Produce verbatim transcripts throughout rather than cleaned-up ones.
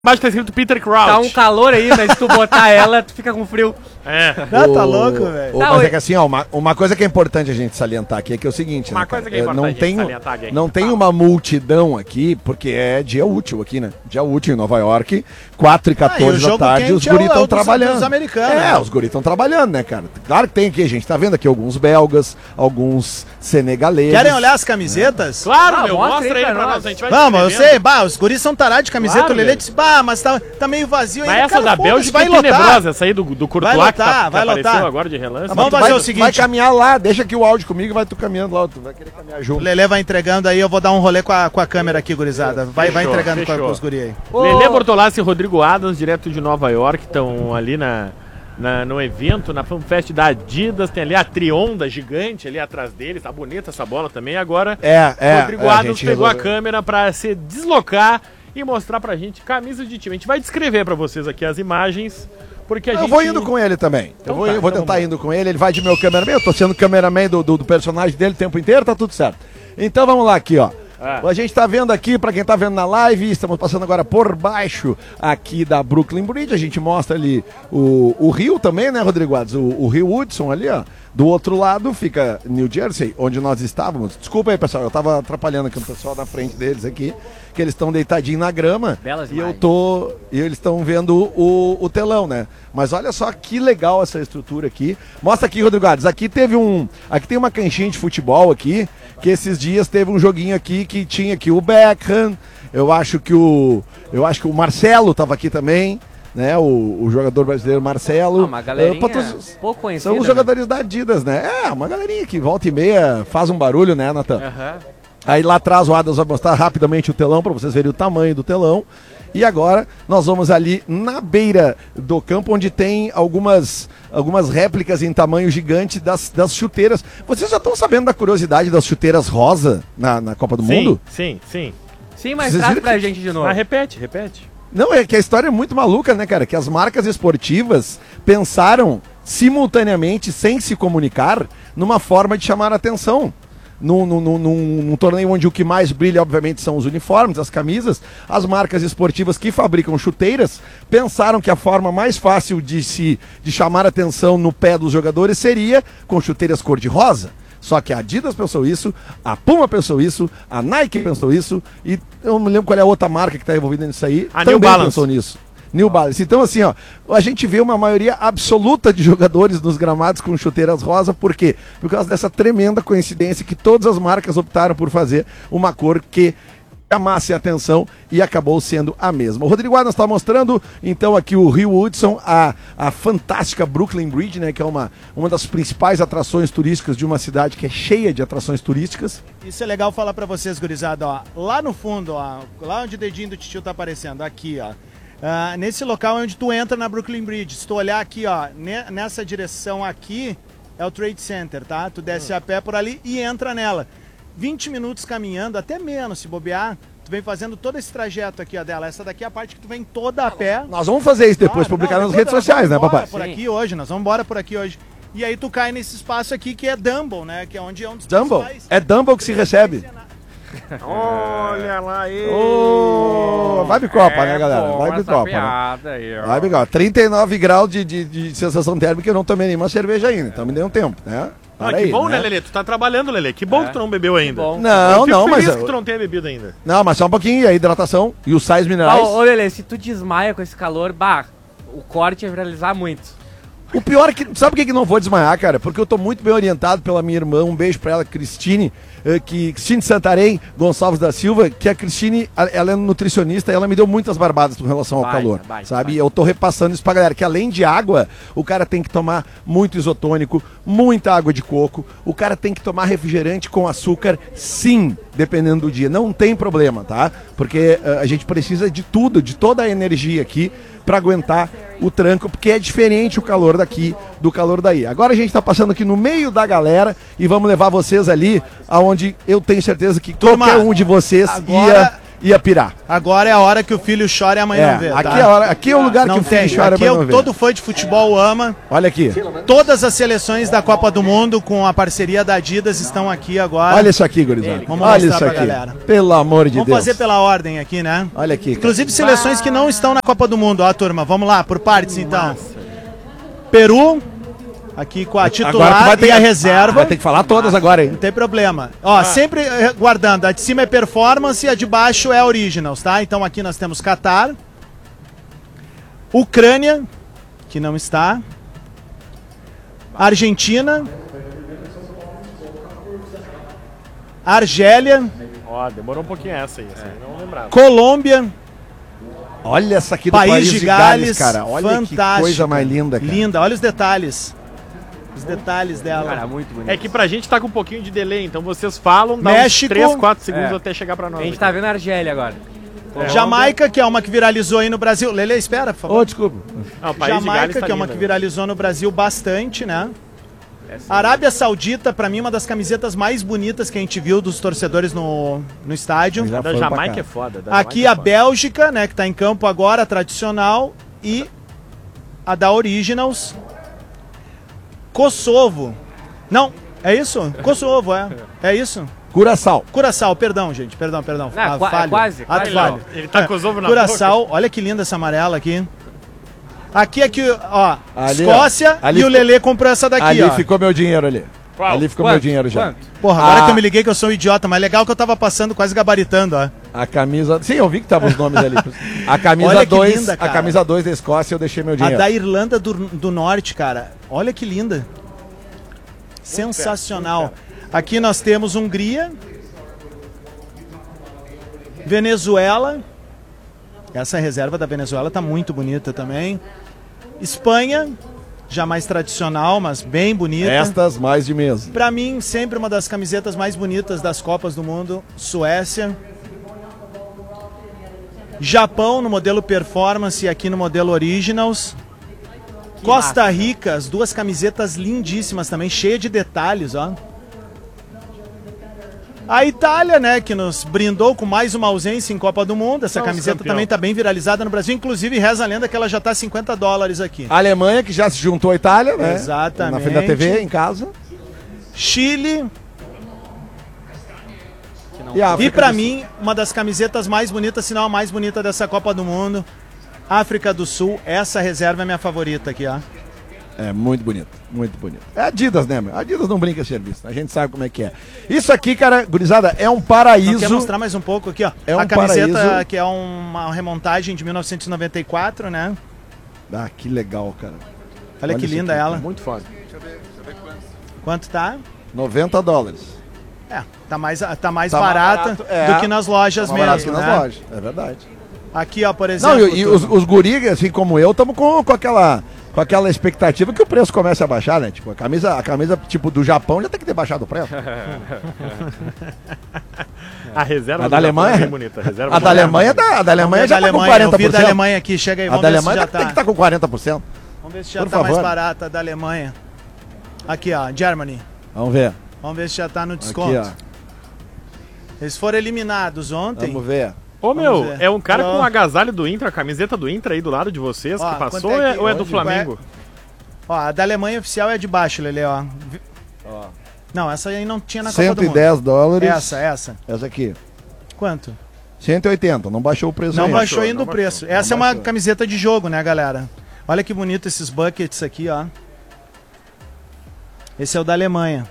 Embaixo tá escrito Peter Crouch. Tá um calor aí, mas se tu botar ela, tu fica com frio. É. Ah, tá louco, velho. Mas Não, é que assim, ó, uma, uma coisa que é importante a gente salientar aqui é que é o seguinte, Uma né, coisa cara? que é importante não a gente tem, salientar aqui. não tem Fala. uma multidão aqui, porque é dia útil aqui, né? Dia útil em Nova York, quatro e quatorze Ah, e o da jogo tarde, os quente é guris o- estão é o dos- trabalhando. dos americanos, É, né? os guris estão trabalhando, né, cara? Claro que tem aqui, a gente tá vendo aqui alguns belgas, alguns senegaleses. Querem olhar as camisetas? Claro, Ah, meu, mostra mostra aí aí pra pra nós. nós. A gente vai Vamos, eu escrevendo. sei, bah, os guris são tarados de camiseta, Claro, o Lelê velho. disse, bah, mas tá, tá meio vazio Mas ainda. essa Cara, da foda-se, Bélgica vai é lotar. tenebrosa, essa aí do, do Courtois Vai que, tá, lotar, que vai apareceu lotar. agora de relance. Tá bom, Tu fazer vai, o tu seguinte. vai caminhar lá, deixa aqui o áudio comigo e vai tu caminhando lá, tu vai querer caminhar O junto. Lelê vai entregando aí, eu vou dar um rolê com a, com a câmera aqui, gurizada. Vai, vai Fechou, entregando com, a- fechou. com os guri aí. Lelê Bortolassi e Rodrigo Adams, direto de Nova York, estão ali na, na- no evento, na FanFest da Adidas. Tem ali a Trionda gigante ali atrás deles. Tá bonita essa bola também. Agora, É, é. Rodrigo é, a Adams gente pegou a resolveu. câmera pra se deslocar e mostrar pra gente camisas de time. A gente vai descrever pra vocês aqui as imagens, porque a Eu gente... vou indo com ele também. Então eu vou, tá, eu vou então tentar vamos. indo com ele. Ele vai de meu cameraman. Eu tô sendo cameraman do, do, do personagem dele o tempo inteiro, tá tudo certo. Então vamos lá aqui, ó. Ah. A gente tá vendo aqui, pra quem tá vendo na live, estamos passando agora por baixo aqui da Brooklyn Bridge. A gente mostra ali o, o rio também, né, Rodrigo Adams? O, o rio Hudson ali, ó. Do outro lado fica New Jersey, onde nós estávamos. Desculpa aí, pessoal, eu tava atrapalhando aqui o pessoal na frente deles aqui, que eles estão deitadinhos na grama. Belas e eu imagens. tô. E eles estão vendo o, o telão, né? Mas olha só que legal essa estrutura aqui. Mostra aqui, Rodrigo Adams. Aqui teve um. Aqui tem uma canchinha de futebol aqui, que esses dias teve um joguinho aqui que tinha aqui o Beckham. Eu acho que o. Eu acho que o Marcelo tava aqui também. Né, o, o jogador brasileiro Marcelo. Ah, uma galerinha Eh, patro- pouco conhecida. São os né? jogadores da Adidas, né? É, uma galerinha que volta e meia faz um barulho, né, Natan? Aham. Aí lá atrás o Adams vai mostrar rapidamente o telão para vocês verem o tamanho do telão. E agora nós vamos ali na beira do campo, onde tem algumas, algumas réplicas em tamanho gigante das, das chuteiras. Vocês já estão sabendo da curiosidade das chuteiras rosa na, na Copa do Sim, Mundo? sim, sim. Sim, mas Vocês traz viram pra que- gente de novo. Mas repete, repete. Não, é que a história é muito maluca, né, cara? Que as marcas esportivas pensaram simultaneamente, sem se comunicar, numa forma de chamar a atenção. Num, num, num, num- num torneio onde o que mais brilha, obviamente, são os uniformes, as camisas, as marcas esportivas que fabricam chuteiras pensaram que a forma mais fácil de se de chamar a atenção no pé dos jogadores seria com chuteiras cor-de-rosa. Só que a Adidas pensou isso, a Puma pensou isso, a Nike pensou isso, e eu não me lembro qual é a outra marca que está envolvida nisso aí, A New também Balance. pensou nisso. New Balance. Então, assim, ó, a gente vê uma maioria absoluta de jogadores nos gramados com chuteiras rosa, por quê? Por causa dessa tremenda coincidência que todas as marcas optaram por fazer uma cor que chamasse a atenção e acabou sendo a mesma. O Rodrigo Adams está mostrando, então, aqui o Rio Hudson, a, a fantástica Brooklyn Bridge, né, que é uma, uma das principais atrações turísticas de uma cidade que é cheia de atrações turísticas. Isso é legal falar pra vocês, gurizada, ó. Lá no fundo, ó, lá onde o dedinho do titio tá aparecendo, aqui, ó. Ah, nesse local é onde tu entra na Brooklyn Bridge. Se tu olhar aqui, ó, ne- nessa direção aqui, é o Trade Center, tá? Tu desce a pé por ali e entra nela. vinte minutos caminhando, até menos se bobear, tu vem fazendo todo esse trajeto aqui, ó, dela. Essa daqui é a parte que tu vem toda a pé. Nós vamos fazer isso depois, Claro, publicar não, nas depois redes nós sociais, né, vamos embora papai? por Sim. aqui hoje, nós vamos embora por aqui hoje. E aí tu cai nesse espaço aqui que é Dumble, né? Que é onde é um dos Dumble? principais- É Dumble que se recebe. Olha lá aí. Ô, vibe Copa, né, galera? bom Vibe essa Copa, né? piada aí, ó. Vibe Copa. trinta e nove graus de, de, de sensação térmica, eu não tomei nenhuma cerveja ainda, então me deu um tempo, né? Ah, Para que aí, bom, né, né? Lelê? Tu tá trabalhando, Lelê. Que bom É, que tu não bebeu ainda. bom. Eu Não, fico não, mas... feliz que eu- tu não tenha bebido ainda. Não, mas só um pouquinho, a hidratação e os sais Ah, minerais. ô, ô, Lelê, se tu desmaia com esse calor, bah, o corte ia viralizar muito. O pior é que, sabe por que que não vou desmaiar, cara? Porque eu tô muito bem orientado pela minha irmã, um beijo pra ela, Cristine, eh, que, Cristine Santarém Gonçalves da Silva, que a Cristine, a- ela é nutricionista, e ela me deu muitas barbadas com relação ao Baita, calor, baita, sabe? baita. E eu tô repassando isso pra galera, que além de água, o cara tem que tomar muito isotônico, muita água de coco, o cara tem que tomar refrigerante com açúcar, sim, dependendo do dia, não tem problema, tá? Porque eh, a gente precisa de tudo, de toda a energia aqui, pra aguentar o tranco, porque é diferente o calor daqui do calor daí. Agora a gente tá passando aqui no meio da galera e vamos levar vocês ali aonde eu tenho certeza que Turma, qualquer um de vocês agora- ia pirar. Agora é a hora que o filho chora e a mãe É, não vê, aqui, tá? é a hora, aqui é o lugar Não que o tem. filho chora, Aqui mas é não o, vê. todo fã de futebol ama. Olha aqui. Todas as seleções da Copa do Mundo com a parceria da Adidas estão aqui agora. Olha isso aqui, gurizada. Vamos Olha mostrar isso pra aqui. galera. Pelo amor de Vamos Deus. fazer pela ordem aqui, né? Olha aqui. cara. Inclusive seleções que não estão na Copa do Mundo, ó, turma. Vamos lá, por partes então. Peru, aqui com a Agora tu titular vai ter e a que- reserva. Vai ter que falar todas agora, hein? Não tem problema. Ó, sempre eh, guardando. A de cima é performance e a de baixo é originals, tá? Então aqui nós temos Catar, Ucrânia, que não está, Argentina, Argélia, Ó, demorou um pouquinho essa aí, essa aí não lembrava. Colômbia, Olha essa aqui do País de Gales, cara. Olha fantástica. que coisa mais linda, cara. Linda, olha os detalhes. Os detalhes dela. Cara, muito bonito. É que pra gente tá com um pouquinho de delay, então vocês falam, dá México. uns três, quatro segundos É. até chegar pra nós. A gente aqui. tá vendo a Argélia agora. Jamaica, que é uma que viralizou aí no Brasil. Lele, espera, por favor. Ô, desculpa. Ah, o País de Gales Jamaica, tá que é uma lindo, que né? viralizou no Brasil bastante, né? Essa- Arábia Saudita, pra mim, uma das camisetas mais bonitas que a gente viu dos torcedores no, no estádio. Já A da foi pra Jamaica cá. é foda. da Aqui Jamaica a é foda. Bélgica, né, que tá em campo agora, a tradicional. E a da Originals. Kosovo. Não, é isso? Kosovo, é. É isso? Curaçao. Curaçao, perdão, gente. Perdão, perdão. Não, Ah, qua- falho. quase, Ato quase. falho. Ele tá com os ovos na Curaçao, olha que linda essa amarela aqui. Aqui, aqui, ó, Ali, Escócia ó. Ali e o ficou- Lelê comprou essa daqui, Ali ó. ficou meu dinheiro ali. Qual? Ali ficou Quanto? meu dinheiro já. Quanto? Porra, agora Ah. que eu me liguei que eu sou um idiota, mas legal que eu tava passando, quase gabaritando, ó. A camisa. Sim, eu vi que tava os nomes ali. A camisa Olha que dois, linda, a cara. camisa dois da Escócia eu deixei meu A dinheiro. da Irlanda do, do Norte, cara. Olha que linda. Sensacional. Aqui nós temos Hungria. Venezuela. Essa reserva da Venezuela tá muito bonita também. Espanha, já mais tradicional, mas bem bonita. Estas mais de mesa. Pra mim, sempre uma das camisetas mais bonitas das Copas do Mundo. Suécia. Japão no modelo Performance e aqui no modelo Originals. Costa Rica, as duas camisetas lindíssimas também, cheia de detalhes, ó. A Itália, né, que nos brindou com mais uma ausência em Copa do Mundo. Essa Nossa, camiseta campeão. também tá bem viralizada no Brasil. Inclusive, reza a lenda que ela já tá cinquenta dólares aqui. A Alemanha, que já se juntou à Itália, né? Exatamente. Na frente da T V, em casa. Chile. E, a E África pra do Sul. mim, uma das camisetas mais bonitas, se não a mais bonita dessa Copa do Mundo. África do Sul, essa reserva é minha favorita aqui, ó. É muito bonito, muito bonito. É Adidas, né, meu? Adidas não brinca serviço, a gente sabe como é que é. Isso aqui, cara, gurizada, é um Então, paraíso. quer mostrar mais um pouco aqui, ó. É um a camiseta paraíso. que é uma remontagem de mil novecentos e noventa e quatro, né? Ah, que legal, cara. Olha, que isso linda aqui, ela. Muito foda. Quanto tá? noventa dólares. É, tá mais, tá mais Tá mais barata barato, é. do que nas lojas Tá mais barato mesmo, que nas né? lojas, é verdade. Aqui, ó, por Não, exemplo... e, e os, turma, os guri, assim como eu, estamos com, com, aquela, com aquela expectativa que o preço comece a baixar, né? Tipo, a camisa, a camisa tipo, do Japão já tem que ter baixado o preço. A reserva A do da Japão Alemanha? é bem bonita. A, reserva A do da Japão. Alemanha, tá, a da Alemanha Vamos ver já da tá com Alemanha, quarenta eu vi por da cento. Alemanha aqui, chega aí, A vamos da ver se Alemanha já tem que tá. estar com quarenta por cento. Vamos ver se já por tá mais favor. barata a da Alemanha. Aqui, ó, Germany. Vamos ver. Vamos ver se já tá no desconto. Aqui, Eles foram eliminados ó. ontem. Vamos ver. Ô, meu, ver. é um cara Ó. com o agasalho do Inter, a camiseta do Inter aí do lado de vocês Ó, que passou quanto é ou é, que- ou é do onde? Flamengo? Ó, a da Alemanha oficial é de baixo, Lele, ó. Vi- Não, essa aí não tinha na Copa cento do e Mundo. dez dólares. Essa, essa. Essa aqui. Quanto? cento e oitenta, não baixou o preço Não ainda. baixou ainda não o preço. baixou, Essa não é uma baixou. camiseta de jogo, né, galera? Olha que bonito esses buckets aqui, ó. Esse é o da Alemanha.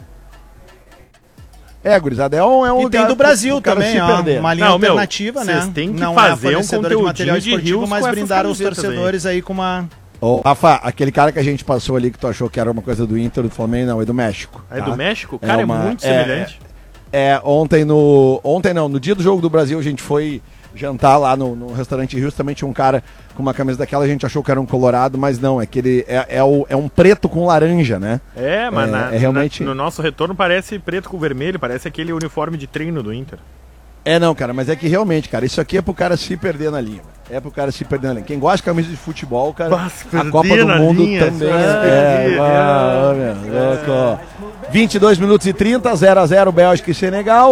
É, gurizada, é um, é um E tem lugar do Brasil pro cara também, se ó. perder. Uma linha Não, meu, alternativa, né? vocês têm que Não fazer é um fornecedora de conteúdinho material de esportivo, rios mas com essas brindaram os camisetas torcedores aí com uma... Ô, Rafa, aquele cara que a gente passou ali que tu achou que era uma coisa do Inter, do Flamengo, não, é do México. É tá? do México? O É cara é, uma- muito é- semelhante. É, ontem no. Ontem não, no dia do jogo do Brasil, a gente foi jantar lá no, no restaurante Rios, também tinha um cara com uma camisa daquela, a gente achou que era um colorado, mas não, é que ele é, é, o, é um preto com laranja, né? É, mas É, na- é realmente- na- no nosso retorno parece preto com vermelho, parece aquele uniforme de treino do Inter. É não, cara, mas é que realmente, cara, isso aqui é pro cara se perder na linha. É pro cara se perder na linha. Quem gosta de camisa de futebol, cara, Bah, se a perder Copa do na Mundo linha, também se é. perder, é, ah, meu, louco. vinte e dois minutos e trinta, zero a zero Bélgica e Senegal.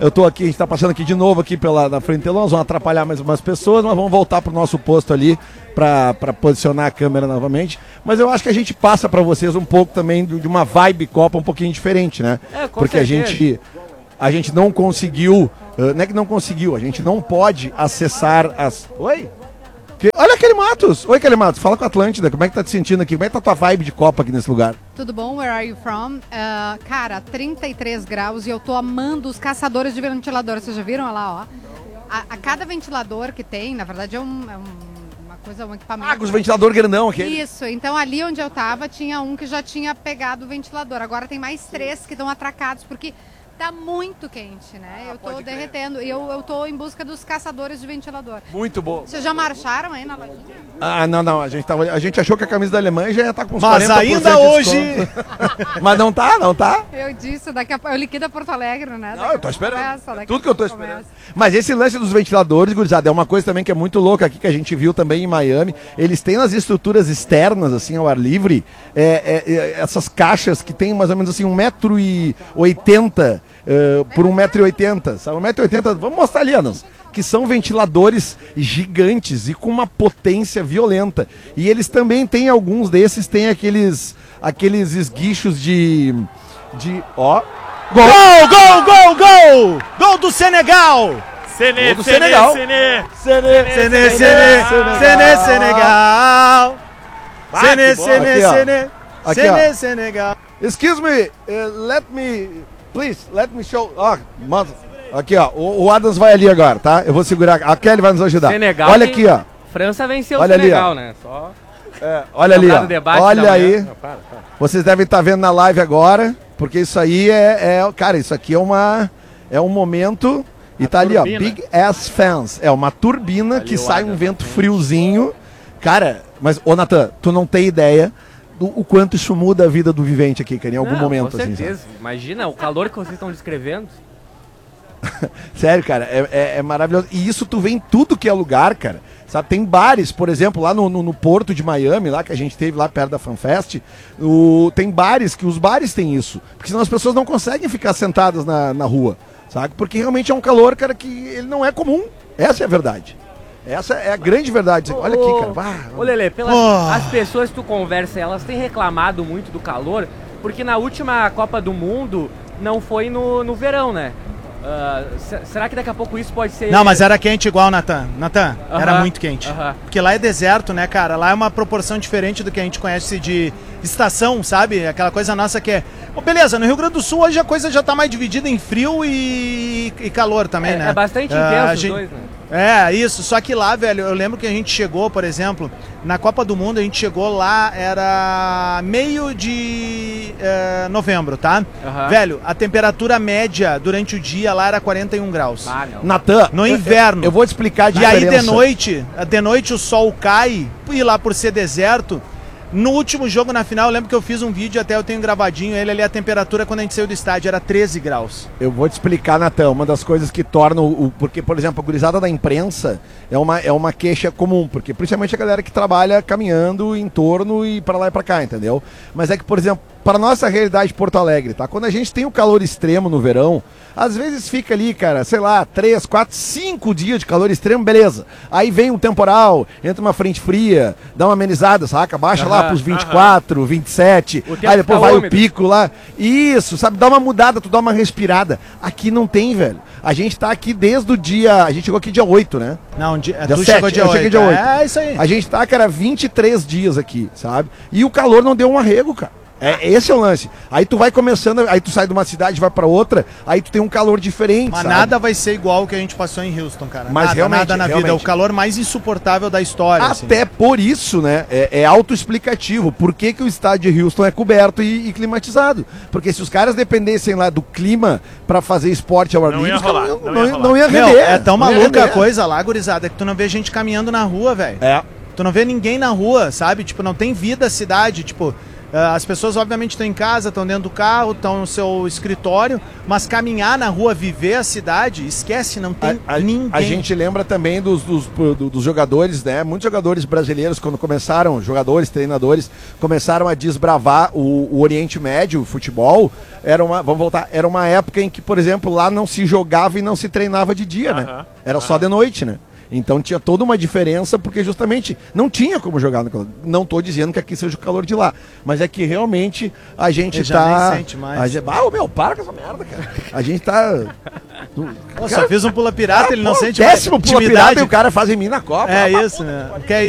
Eu tô aqui, a gente tá passando aqui de novo aqui pela, na frente do telão, nós vamos atrapalhar mais umas pessoas, mas vamos voltar pro nosso posto ali pra, pra posicionar a câmera novamente. Mas eu acho que a gente passa pra vocês um pouco também de uma vibe Copa um pouquinho diferente, né? É, com Porque a certeza. gente, a gente não conseguiu, uh, não é que não conseguiu, a gente não pode acessar as... Oi? Que- Olha aquele Matos! Oi, aquele Matos, fala com a Atlântida, como é que tá te sentindo aqui? Como é que tá a tua vibe de Copa aqui nesse lugar? Tudo bom? Where are you from? Ah, cara, trinta e três graus e eu tô amando os caçadores de ventilador. Vocês já viram? Olha lá, ó. A, a cada ventilador que tem, na verdade, é, um, é um- uma coisa, um equipamento. Ah, com os ventilador grandão aqui. Isso, então ali onde eu tava tinha um que já tinha pegado o ventilador. Agora tem mais três que estão atracados, porque tá muito quente, né? eu tô derretendo e eu, eu tô em busca dos caçadores de ventilador. Muito bom. Vocês já marcharam aí na lojinha? Ah, não, não, a gente, tava, a gente achou que a camisa da Alemanha já ia estar com uns Mas quarenta por cento ainda de hoje... desconto. Mas não tá, não tá? Eu disse, daqui a pouco. Eu liquido a Porto Alegre, né? Não, eu tô esperando. Começa, daqui Tudo a que eu tô pouco esperando. começa. Mas esse lance dos ventiladores, gurizada, é uma coisa também que é muito louca aqui, que a gente viu também em Miami. Eles têm nas estruturas externas, assim, ao ar livre, é, é, é, essas caixas que tem mais ou menos assim um metro e oitenta uh, por um metro e oitenta, sabe? Um metro e oitenta, vamos mostrar ali, Anas. Que são ventiladores gigantes e com uma potência violenta. E eles também têm, alguns desses, têm aqueles, aqueles esguichos de... de ó... Gol, gol, gol, gol! Gol do Senegal! Sene, Gol do Sene, Senegal. Sene. Sene, Sene, Sene, Senegal! Sene, Sene, Aqui, ó. Sene, Aqui, Sene, ó. Senegal! Excuse me, uh, let me, please, let me show. Ó, manda. Aqui, ó, o, o Adams vai ali agora, tá? Eu vou segurar. A Kelly vai nos ajudar. Senegal Olha tem- aqui, ó. França venceu Olha o ali, Senegal, ó. né? Só É, olha ali, Jogar ó. no debate da Olha manhã. aí. Não, para, para. Vocês devem estar vendo na live agora, porque isso aí é, é- cara, isso aqui é uma, é um momento. E A tá ali, ó, turbina. Big Ass Fans. É uma turbina Ali que o sai um Adams. vento friozinho. Cara, mas, ô Natan, tu não tem ideia do o quanto isso muda a vida do vivente aqui, cara, em algum Não, momento, com assim, sabe? certeza. Imagina o calor que vocês estão descrevendo. Sério, cara, é, é- é maravilhoso. E isso tu vê em tudo que é lugar, cara. Sabe, tem bares, por exemplo, lá no, no, no porto de Miami, lá que a gente teve lá perto da FanFest, o, tem bares que os bares têm isso. Porque senão as pessoas não conseguem ficar sentadas na, na rua, sabe? Porque realmente é um calor, cara, que ele não é comum. Essa é a verdade. Essa é a grande verdade. Olha aqui, cara. Vá. Ô, Lelê, pelas, Oh. as pessoas que tu conversa, elas têm reclamado muito do calor, porque na última Copa do Mundo não foi no, no verão, né? Ah, se- será que daqui a pouco isso pode ser... Não, mas era quente igual, Natan. Natan, era Aham, muito quente. aham. Porque lá é deserto, né, cara? Lá é uma proporção diferente do que a gente conhece de estação, sabe? Aquela coisa nossa que é... Pô, beleza, no Rio Grande do Sul hoje a coisa já tá mais dividida em frio e, e calor também, É, né? é bastante Ah, intenso a os gente- dois, né? É, isso. Só que lá, velho, eu lembro que a gente chegou, por exemplo, na Copa do Mundo, a gente chegou lá, era meio de eh, novembro, tá? Aham. Velho, a temperatura média durante o dia lá era quarenta e um graus. Ah, não. Natan, No eu- inverno. Eu, eu vou te explicar a E aí de diferença. noite, de noite o sol cai, e lá por ser deserto, no último jogo na final, eu lembro que eu fiz um vídeo, até eu tenho gravadinho ele ali, a temperatura quando a gente saiu do estádio era treze graus. Eu vou te explicar, Natan, uma das coisas que tornam o. Porque, por exemplo, a gurizada da imprensa é uma, é uma queixa comum, porque principalmente a galera que trabalha caminhando em torno e pra lá e pra cá, entendeu? Mas é que, por exemplo, para nossa realidade de Porto Alegre, tá? Quando a gente tem o calor extremo no verão, às vezes fica ali, cara, sei lá, três, quatro, cinco dias de calor extremo, beleza. Aí vem um temporal, entra uma frente fria, dá uma amenizada, saca? Baixa lá Aham, pros vinte e quatro, vinte e sete, O tempo aí depois fica vai o úmido. pico lá. Isso, sabe? Dá uma mudada, tu dá uma respirada. Aqui não tem, velho. A gente tá aqui desde o dia. A gente chegou aqui dia oito, né? Não, dia, Dia tu sete, chegou dia eu cheguei oito. dia oito. É isso aí. A gente tá, cara, vinte e três dias aqui, sabe? E o calor não deu um arrego, cara. É, esse é o lance. Aí tu vai começando, aí tu sai de uma cidade, vai pra outra, aí tu tem um calor diferente, Mas sabe? nada vai ser igual o que a gente passou em Houston, cara. Mas nada, realmente, nada na vida. É realmente. o calor mais insuportável da história. assim. Até por isso, né? É, é autoexplicativo. Por que, que o estádio de Houston é coberto e, e climatizado? Porque se os caras dependessem lá do clima pra fazer esporte ao ar Não livre, ia os caras rolar, não, não não ia ia- rolar. não ia Meu, render. é tão não ia maluca a render. coisa lá, gurizada, que tu não vê gente caminhando na rua, velho. É. Tu não vê ninguém na rua, sabe? Tipo, não tem vida a cidade, tipo... Uh, as pessoas, obviamente, estão em casa, estão dentro do carro, estão no seu escritório, mas caminhar na rua, viver a cidade, esquece, não tem a, a, ninguém. A gente lembra também dos, dos, do, dos jogadores, né? Muitos jogadores brasileiros, quando começaram, jogadores, treinadores, começaram a desbravar o, o Oriente Médio, o futebol, era uma, vamos voltar, era uma época em que, por exemplo, lá não se jogava e não se treinava de dia, né? Aham, Era aham. só de noite, né? Então tinha toda uma diferença, porque justamente não tinha como jogar no calor. Não estou dizendo que aqui seja o calor de lá, mas é que realmente a gente Eu já tá. nem sente mais. A gente... Ah, meu, para com essa merda, cara. A gente tá. Pô, só fiz um pula pirata, ele não pô, sente décimo mais pula intimidade. pirata e o cara faz em mim na Copa. É isso, né? Que é